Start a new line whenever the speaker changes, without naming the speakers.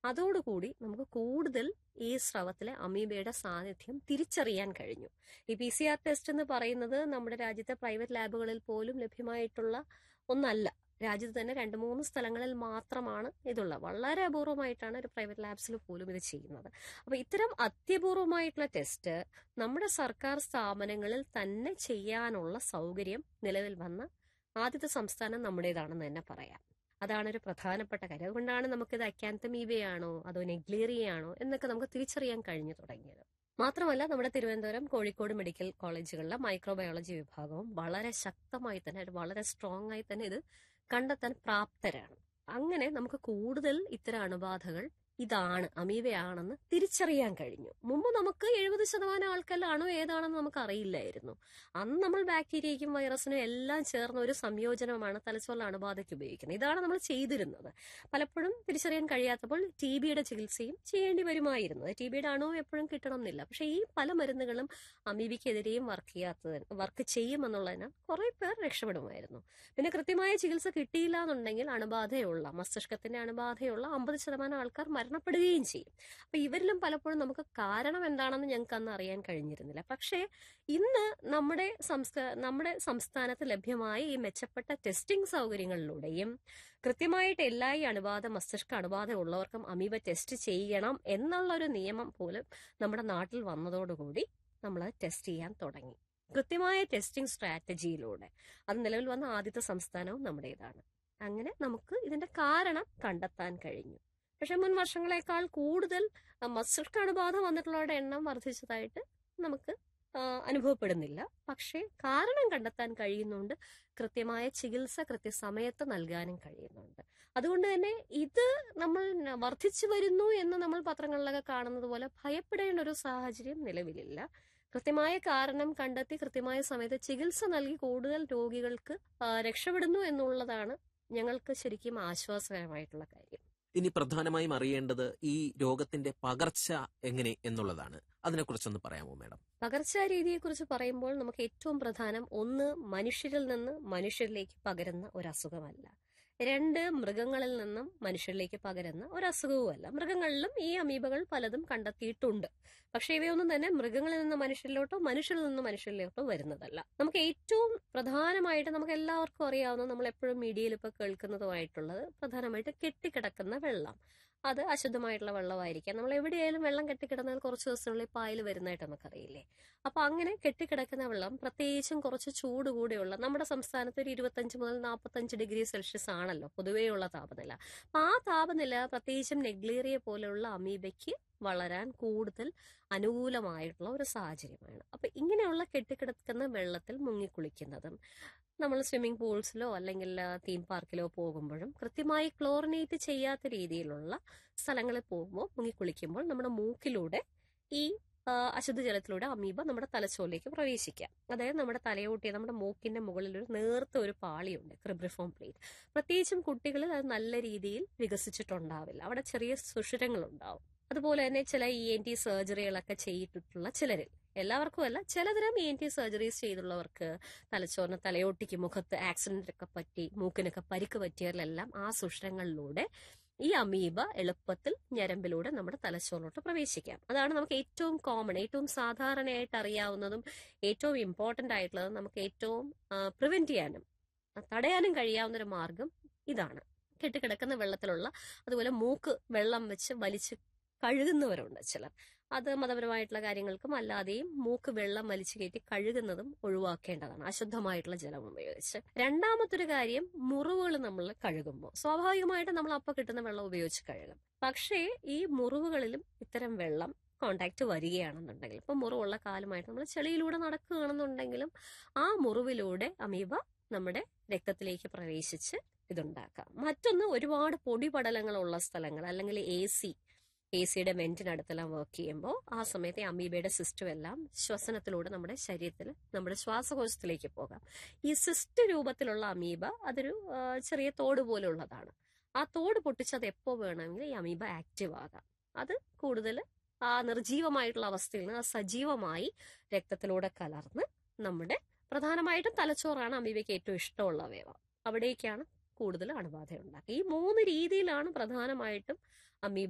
അതോടുകൂടി നമുക്ക് കൂടുതൽ ഈ സ്രവത്തിലെ അമീബയുടെ സാന്നിധ്യം തിരിച്ചറിയാൻ കഴിഞ്ഞു. ഈ PCR ടെസ്റ്റ് എന്ന് പറയുന്നത് നമ്മുടെ രാജ്യത്തെ പ്രൈവറ്റ് ലാബുകളിൽ പോലും ലഭ്യമായിട്ടുള്ള ഒന്നല്ല. രാജ്യത്ത് തന്നെ 2-3 സ്ഥലങ്ങളിൽ മാത്രമാണ് ഇതുള്ളത്. വളരെ അപൂർവമായിട്ടാണ് ഒരു പ്രൈവറ്റ് ലാബ്സിൽ പോലും ഇത് ചെയ്യുന്നത്. അപ്പൊ ഇത്തരം അത്യപൂർവമായിട്ടുള്ള ടെസ്റ്റ് നമ്മുടെ സർക്കാർ സ്ഥാപനങ്ങളിൽ തന്നെ ചെയ്യാനുള്ള സൗകര്യം നിലവിൽ വന്ന ആദ്യത്തെ സംസ്ഥാനം നമ്മുടേതാണെന്ന് തന്നെ പറയാം. അതാണ് ഒരു പ്രധാനപ്പെട്ട കാര്യം. അതുകൊണ്ടാണ് നമുക്കിത് അക്കാന്തമീബയാണോ അതോ നെഗ്ലേറിയയാണോ എന്നൊക്കെ നമുക്ക് തിരിച്ചറിയാൻ കഴിഞ്ഞു തുടങ്ങിയത്. മാത്രമല്ല, നമ്മുടെ തിരുവനന്തപുരം, കോഴിക്കോട് മെഡിക്കൽ കോളേജുകളിലെ മൈക്രോബയോളജി വിഭാഗവും വളരെ ശക്തമായി തന്നെ, വളരെ സ്ട്രോങ് ആയി തന്നെ ഇത് കണ്ടെത്താൻ പ്രാപ്തരാണ്. അങ്ങനെ നമുക്ക് കൂടുതൽ ഇത്തരം അണുബാധകൾ ഇതാണ്, അമീബയാണെന്ന് തിരിച്ചറിയാൻ കഴിഞ്ഞു. മുമ്പ് നമുക്ക് 70% ആൾക്കാരിൽ അണു ഏതാണെന്ന് നമുക്ക് അറിയില്ലായിരുന്നു. അന്ന് നമ്മൾ ബാക്ടീരിയയ്ക്കും വൈറസിനും എല്ലാം ചേർന്ന ഒരു സംയോജനമാണ് തലച്ചോറിലെ അണുബാധയ്ക്ക് ഉപയോഗിക്കുന്നത്. ഇതാണ് നമ്മൾ ചെയ്തിരുന്നത്. പലപ്പോഴും തിരിച്ചറിയാൻ കഴിയാത്തപ്പോൾ TBയുടെ ചികിത്സയും ചെയ്യേണ്ടി വരുമായിരുന്നു. TBയുടെ അണുവും എപ്പോഴും കിട്ടണം എന്നില്ല. പക്ഷെ ഈ പല മരുന്നുകളും അമീബയ്ക്കെതിരെയും വർക്ക് ചെയ്യുമെന്നുള്ളതിനാൽ കുറെ പേർ രക്ഷപ്പെടുമായിരുന്നു. പിന്നെ കൃത്യമായ ചികിത്സ കിട്ടിയില്ല എന്നുണ്ടെങ്കിൽ അണുബാധയുള്ള, മസ്തിഷ്കത്തിന്റെ അണുബാധയുള്ള 50% ആൾക്കാർ മരണപ്പെടുകയും ചെയ്യും. അപ്പൊ ഇവരിലും പലപ്പോഴും നമുക്ക് കാരണം എന്താണെന്ന് ഞങ്ങൾക്ക് അന്ന് അറിയാൻ കഴിഞ്ഞിരുന്നില്ല. പക്ഷേ ഇന്ന് നമ്മുടെ സംസ്ഥാനത്ത് ലഭ്യമായ ഈ മെച്ചപ്പെട്ട ടെസ്റ്റിംഗ് സൗകര്യങ്ങളിലൂടെയും കൃത്യമായിട്ട് എല്ലാ ഈ മസ്തിഷ്ക അണുബാധ ഉള്ളവർക്കും അമീബ ടെസ്റ്റ് ചെയ്യണം എന്നുള്ള ഒരു നിയമം പോലും നമ്മുടെ നാട്ടിൽ വന്നതോടുകൂടി നമ്മൾ ടെസ്റ്റ് ചെയ്യാൻ തുടങ്ങി. കൃത്യമായ ടെസ്റ്റിംഗ് സ്ട്രാറ്റജിയിലൂടെ അത് നിലവിൽ വന്ന ആദ്യത്തെ സംസ്ഥാനവും നമ്മുടേതാണ്. അങ്ങനെ നമുക്ക് ഇതിന്റെ കാരണം കണ്ടെത്താൻ കഴിഞ്ഞു. പക്ഷെ മുൻ വർഷങ്ങളെക്കാൾ കൂടുതൽ മസ്തിഷ്ക അണുബാധ വന്നിട്ടുള്ളവരുടെ എണ്ണം വർദ്ധിച്ചതായിട്ട് നമുക്ക് അനുഭവപ്പെടുന്നില്ല. പക്ഷേ കാരണം കണ്ടെത്താൻ കഴിയുന്നുണ്ട്, കൃത്യമായ ചികിത്സ കൃത്യസമയത്ത് നൽകാനും കഴിയുന്നുണ്ട്. അതുകൊണ്ട് തന്നെ ഇത് നമ്മൾ വർദ്ധിച്ചു വരുന്നു എന്ന് നമ്മൾ പത്രങ്ങളിലൊക്കെ കാണുന്നത് പോലെ ഭയപ്പെടേണ്ട ഒരു സാഹചര്യം നിലവിലില്ല. കൃത്യമായ കാരണം കണ്ടെത്തി കൃത്യമായ സമയത്ത് ചികിത്സ നൽകി കൂടുതൽ രോഗികൾക്ക് രക്ഷപ്പെടുന്നു എന്നുള്ളതാണ് ഞങ്ങൾക്ക് ശരിക്കും ആശ്വാസകരമായിട്ടുള്ള കാര്യം.
ഇനി പ്രധാനമായും അറിയേണ്ടത് ഈ രോഗത്തിന്റെ പകർച്ച എങ്ങനെ എന്നുള്ളതാണ്. അതിനെക്കുറിച്ചൊന്ന് പറയാമോ മാഡം?
പകർച്ചാ രീതിയെക്കുറിച്ച് പറയുമ്പോൾ നമുക്ക് ഏറ്റവും പ്രധാനം, ഒന്ന്, മനുഷ്യരിൽ നിന്ന് മനുഷ്യരിലേക്ക് പകരുന്ന ഒരു അസുഖമല്ല. 2, മൃഗങ്ങളിൽ നിന്നും മനുഷ്യരിലേക്ക് പകരുന്ന ഒരു അസുഖവുമല്ല. മൃഗങ്ങളിലും ഈ അമീബകൾ പലതും കണ്ടെത്തിയിട്ടുണ്ട്. പക്ഷെ ഇവയൊന്നും തന്നെ മൃഗങ്ങളിൽ നിന്ന് മനുഷ്യരിലോട്ടോ മനുഷ്യരിൽ നിന്ന് മനുഷ്യരിലോട്ടോ വരുന്നതല്ല. നമുക്ക് ഏറ്റവും പ്രധാനമായിട്ട് നമുക്ക് എല്ലാവർക്കും അറിയാവുന്ന, നമ്മൾ എപ്പോഴും മീഡിയയിൽ ഇപ്പൊ കേൾക്കുന്നതുമായിട്ടുള്ളത് പ്രധാനമായിട്ട് കെട്ടിക്കിടക്കുന്ന വെള്ളം. അത് അശുദ്ധമായിട്ടുള്ള വെള്ളമായിരിക്കാം. നമ്മൾ എവിടെയായാലും വെള്ളം കെട്ടിക്കിടന്നാൽ കുറച്ച് ദിവസത്തിനുള്ളിൽ പായൽ വരുന്നതായിട്ട് നമുക്കറിയില്ലേ. അപ്പൊ അങ്ങനെ കെട്ടിക്കിടക്കുന്ന വെള്ളം, പ്രത്യേകിച്ചും കുറച്ച് ചൂട് കൂടെയുള്ള, നമ്മുടെ സംസ്ഥാനത്ത് ഒരു 25 മുതൽ 45 ഡിഗ്രി സെൽഷ്യസ് ആണല്ലോ പൊതുവെയുള്ള താപനില. അപ്പൊ ആ താപനില പ്രത്യേകിച്ചും നെഗ്ലേറിയ പോലെയുള്ള അമീബയ്ക്ക് വളരാൻ കൂടുതൽ അനുകൂലമായിട്ടുള്ള ഒരു സാഹചര്യമാണ്. അപ്പൊ ഇങ്ങനെയുള്ള കെട്ടിക്കിടക്കുന്ന വെള്ളത്തിൽ മുങ്ങിക്കുളിക്കുന്നതും, നമ്മൾ സ്വിമ്മിംഗ് പൂൾസിലോ അല്ലെങ്കിൽ തീം പാർക്കിലോ പോകുമ്പോഴും കൃത്യമായി ക്ലോറിനേറ്റ് ചെയ്യാത്ത രീതിയിലുള്ള സ്ഥലങ്ങളിൽ പോകുമ്പോൾ മുങ്ങിക്കുളിക്കുമ്പോൾ നമ്മുടെ മൂക്കിലൂടെ ഈ അശുദ്ധജലത്തിലൂടെ അമീബ നമ്മുടെ തലച്ചോറിലേക്ക് പ്രവേശിക്കാം. അതായത് നമ്മുടെ തലയോട്ടി, നമ്മുടെ മൂക്കിന്റെ മുകളിൽ ഒരു നേർത്ത ഒരു പാളിയുണ്ട്, ക്രിബ്രിഫോം പ്ലേറ്റ്. പ്രത്യേകിച്ചും കുട്ടികളിൽ അത് നല്ല രീതിയിൽ വികസിച്ചിട്ടുണ്ടാവില്ല, അവിടെ ചെറിയ സുഷിരങ്ങൾ ഉണ്ടാവും. അതുപോലെ തന്നെ ചില ENT സർജറികളൊക്കെ ചെയ്തിട്ടുള്ള ചിലരിൽ, എല്ലാവർക്കും അല്ല, ചിലതരം ENT സർജറീസ് ചെയ്തുള്ളവർക്ക് തലച്ചോറിന്, തലയോട്ടിക്ക്, മുഖത്ത് ആക്സിഡന്റൊക്കെ പറ്റി മൂക്കിനൊക്കെ പരിക്ക് പറ്റിയവരിലെല്ലാം ആ സുഷിരങ്ങളിലൂടെ ഈ അമീബ എളുപ്പത്തിൽ ഞരമ്പിലൂടെ നമ്മുടെ തലച്ചോറിലോട്ട് പ്രവേശിക്കാം. അതാണ് നമുക്ക് ഏറ്റവും കോമൺ, ഏറ്റവും സാധാരണയായിട്ട് അറിയാവുന്നതും ഏറ്റവും ഇമ്പോർട്ടന്റ് ആയിട്ടുള്ളതും നമുക്ക് ഏറ്റവും പ്രിവെന്റ് ചെയ്യാനും തടയാനും കഴിയാവുന്ന ഒരു മാർഗം ഇതാണ്. കെട്ടിക്കിടക്കുന്ന വെള്ളത്തിലുള്ള, അതുപോലെ മൂക്ക് വെള്ളം വെച്ച് വലിച്ച് കഴുകുന്നവരുണ്ട് ചിലർ. അത് മതപരമായിട്ടുള്ള കാര്യങ്ങൾക്കും അല്ലാതെയും മൂക്ക് വെള്ളം വലിച്ചു കയറ്റി കഴുകുന്നതും ഒഴിവാക്കേണ്ടതാണ്, അശുദ്ധമായിട്ടുള്ള ജലം ഉപയോഗിച്ച്. രണ്ടാമത്തൊരു കാര്യം, മുറിവുകൾ നമ്മൾ കഴുകുമ്പോൾ സ്വാഭാവികമായിട്ട് നമ്മൾ അപ്പം കിട്ടുന്ന വെള്ളം ഉപയോഗിച്ച് കഴുകും. പക്ഷേ ഈ മുറിവുകളിലും ഇത്തരം വെള്ളം കോണ്ടാക്ട് വരികയാണെന്നുണ്ടെങ്കിൽ, ഇപ്പൊ മുറിവുള്ള കാലുമായിട്ട് നമ്മൾ ചെളിയിലൂടെ നടക്കുകയാണെന്നുണ്ടെങ്കിലും ആ മുറിവിലൂടെ അമീബ നമ്മുടെ രക്തത്തിലേക്ക് പ്രവേശിച്ച് ഇതുണ്ടാക്കാം. മറ്റൊന്ന്, ഒരുപാട് പൊടിപടലങ്ങളുള്ള സ്ഥലങ്ങൾ അല്ലെങ്കിൽ AC-യുടെ വെന്റിനടുത്തെല്ലാം വർക്ക് ചെയ്യുമ്പോൾ ആ സമയത്ത് അമീബയുടെ സിസ്റ്റം എല്ലാം ശ്വസനത്തിലൂടെ നമ്മുടെ ശരീരത്തിൽ, നമ്മുടെ ശ്വാസകോശത്തിലേക്ക് പോകാം. ഈ സിസ്റ്റ് രൂപത്തിലുള്ള അമീബ അതൊരു ചെറിയ തോട് പോലുള്ളതാണ്. ആ തോട് പൊട്ടിച്ചത് എപ്പോ വേണമെങ്കിൽ ഈ അമീബ ആക്റ്റീവ് ആകാം. അത് കൂടുതൽ ആ നിർജീവമായിട്ടുള്ള അവസ്ഥയിൽ നിന്ന് സജീവമായി രക്തത്തിലൂടെ കലർന്ന് നമ്മുടെ, പ്രധാനമായിട്ടും തലച്ചോറാണ് അമീബയ്ക്ക് ഏറ്റവും ഇഷ്ടമുള്ള അവയവം, അവിടേക്കാണ് കൂടുതൽ അണുബാധ ഉണ്ടാക്കുക. ഈ 3 രീതിയിലാണ് പ്രധാനമായിട്ടും അമീബ